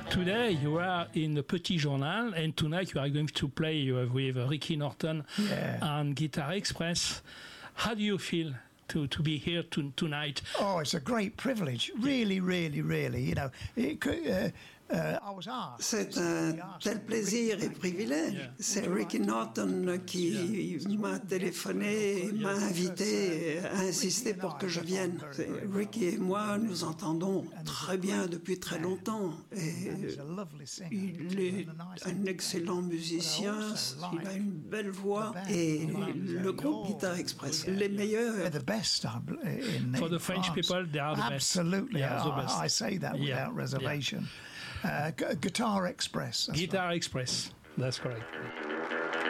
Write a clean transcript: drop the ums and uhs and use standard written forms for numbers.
Today you are in the Petit Journal, and tonight you are going to play with Ricky Norton on Guitar Express. How do you feel to be here tonight? Oh, it's a great privilege. Really, really, really. You know, it could, c'est un tel plaisir et privilège. C'est Ricky Norton qui m'a téléphoné, m'a invité, a insisté pour que je vienne. Ricky et moi, nous entendons très bien depuis très longtemps. Et il est un excellent musicien, il a une belle voix. Et le groupe Guitar Express, les meilleurs. For the French people, they are the best. Absolutely, I say that without reservation. Guitar Express. Guitar Express, that's correct.